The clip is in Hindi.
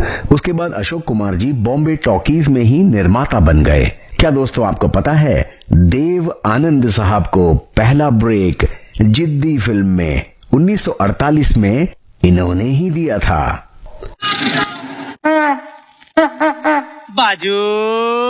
उसके बाद अशोक कुमार जी बॉम्बे टॉकीज में ही निर्माता बन गए। क्या दोस्तों आपको पता है, देव आनंद साहब को पहला ब्रेक जिद्दी फिल्म में 1948 में इन्होंने ही दिया था। बाजू